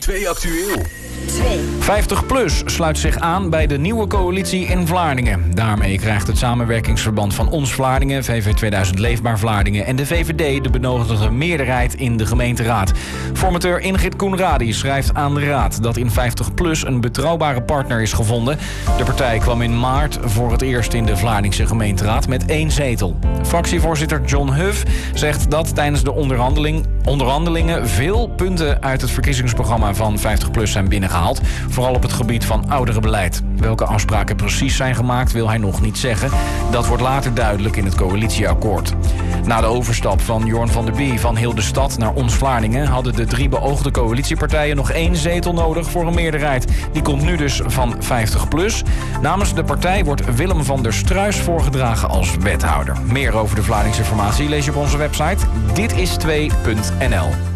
2 actueel. 50PLUS sluit zich aan bij de nieuwe coalitie in Vlaardingen. Daarmee krijgt het samenwerkingsverband van Ons Vlaardingen, VV 2000 Leefbaar Vlaardingen en de VVD de benodigde meerderheid in de gemeenteraad. Formateur Ingrid Koenradi schrijft aan de raad dat in 50PLUS een betrouwbare partner is gevonden. De partij kwam in maart voor het eerst in de Vlaardingse gemeenteraad met 1 zetel. Fractievoorzitter John Huff zegt dat tijdens de onderhandelingen veel punten uit het verkiezingsprogramma van 50PLUS zijn binnengehaald. Vooral op het gebied van ouderenbeleid. Welke afspraken precies zijn gemaakt wil hij nog niet zeggen. Dat wordt later duidelijk in het coalitieakkoord. Na de overstap van Jorn van der Bie van heel de stad naar Ons Vlaardingen hadden de 3 beoogde coalitiepartijen nog 1 zetel nodig voor een meerderheid. Die komt nu dus van 50PLUS. Namens de partij wordt Willem van der Struijs voorgedragen als wethouder. Meer over de Vlaardingse formatie lees je op onze website ditis2.nl.